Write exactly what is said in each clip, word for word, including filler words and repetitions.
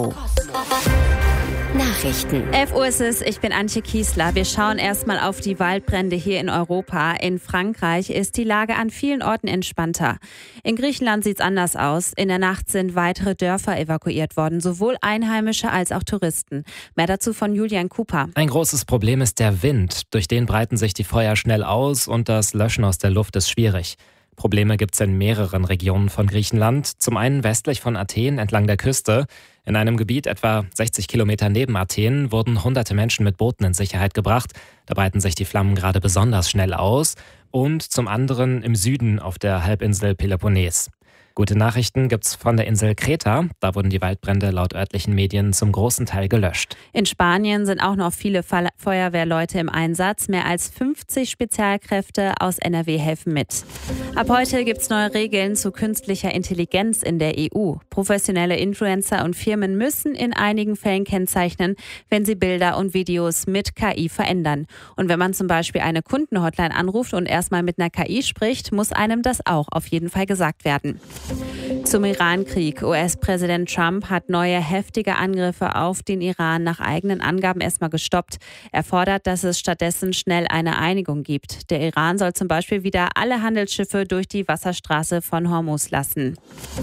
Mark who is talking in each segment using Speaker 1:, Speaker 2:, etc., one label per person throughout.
Speaker 1: Nachrichten.
Speaker 2: elf Uhr ist es, ich bin Antje Kiesler. Wir schauen erstmal auf die Waldbrände hier in Europa. In Frankreich ist die Lage an vielen Orten entspannter. In Griechenland sieht es anders aus. In der Nacht sind weitere Dörfer evakuiert worden, sowohl Einheimische als auch Touristen. Mehr dazu von Julian Cooper.
Speaker 3: Ein großes Problem ist der Wind. Durch den breiten sich die Feuer schnell aus und das Löschen aus der Luft ist schwierig. Probleme gibt es in mehreren Regionen von Griechenland. Zum einen westlich von Athen entlang der Küste. In einem Gebiet etwa sechzig Kilometer neben Athen wurden hunderte Menschen mit Booten in Sicherheit gebracht. Da breiten sich die Flammen gerade besonders schnell aus. Und zum anderen im Süden auf der Halbinsel Peloponnes. Gute Nachrichten gibt's von der Insel Kreta. Da wurden die Waldbrände laut örtlichen Medien zum großen Teil gelöscht.
Speaker 2: In Spanien sind auch noch viele Feuerwehrleute im Einsatz. Mehr als fünfzig Spezialkräfte aus N R W helfen mit. Ab heute gibt's neue Regeln zu künstlicher Intelligenz in der E U. Professionelle Influencer und Firmen müssen in einigen Fällen kennzeichnen, wenn sie Bilder und Videos mit K I verändern. Und wenn man zum Beispiel eine Kundenhotline anruft und erstmal mit einer K I spricht, muss einem das auch auf jeden Fall gesagt werden. Zum Iran-Krieg. U S-Präsident Trump hat neue heftige Angriffe auf den Iran nach eigenen Angaben erstmal gestoppt. Er fordert, dass es stattdessen schnell eine Einigung gibt. Der Iran soll zum Beispiel wieder alle Handelsschiffe durch die Wasserstraße von Hormuz lassen.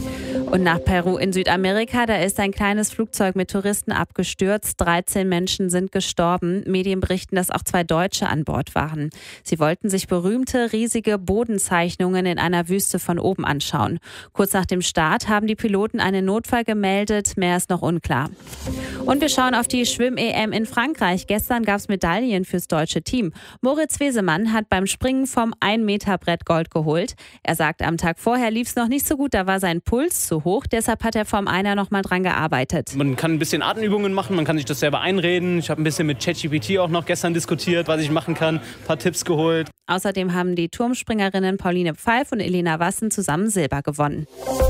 Speaker 2: Und nach Peru in Südamerika, da ist ein kleines Flugzeug mit Touristen abgestürzt. dreizehn Menschen sind gestorben. Medien berichten, dass auch zwei Deutsche an Bord waren. Sie wollten sich berühmte, riesige Bodenzeichnungen in einer Wüste von oben anschauen. Kurz nach dem Start haben die Piloten einen Notfall gemeldet. Mehr ist noch unklar. Und wir schauen auf die Schwimm-E M in Frankreich. Gestern gab es Medaillen fürs deutsche Team. Moritz Wesemann hat beim Springen vom ein Meter Brett Gold geholt. Er sagt, am Tag vorher lief es noch nicht so gut, da war sein Puls zu hoch. Deshalb hat er vom Einer noch mal dran gearbeitet.
Speaker 4: Man kann ein bisschen Atemübungen machen, man kann sich das selber einreden. Ich habe ein bisschen mit ChatGPT auch noch gestern diskutiert, was ich machen kann. Ein paar Tipps geholt.
Speaker 2: Außerdem haben die Turmspringerinnen Pauline Pfeif und Elena Wassen zusammen Silber gewonnen.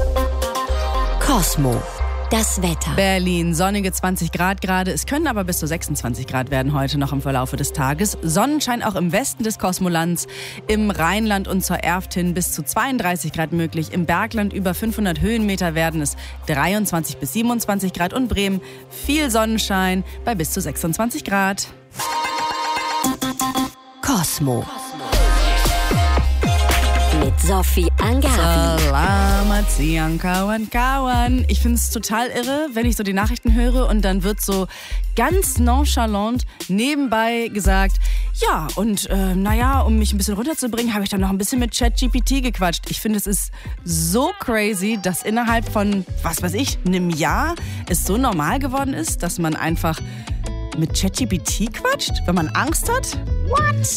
Speaker 1: Cosmo. Das Wetter.
Speaker 5: Berlin, sonnige zwanzig Grad gerade. Es können aber bis zu sechsundzwanzig Grad werden heute noch im Verlaufe des Tages. Sonnenschein auch im Westen des Kosmolands. Im Rheinland und zur Erft hin bis zu zweiunddreißig Grad möglich. Im Bergland über fünfhundert Höhenmeter werden es dreiundzwanzig bis siebenundzwanzig Grad. Und Bremen viel Sonnenschein bei bis zu sechsundzwanzig Grad.
Speaker 1: Cosmo. Mit Sophie Angabi.
Speaker 5: Salamat siang kawan kawan. Ich finde es total irre, wenn ich so die Nachrichten höre und dann wird so ganz nonchalant nebenbei gesagt, ja und äh, naja, um mich ein bisschen runterzubringen, habe ich dann noch ein bisschen mit ChatGPT gequatscht. Ich finde, es ist so crazy, dass innerhalb von, was weiß ich, einem Jahr es so normal geworden ist, dass man einfach mit ChatGPT quatscht, wenn man Angst hat. What?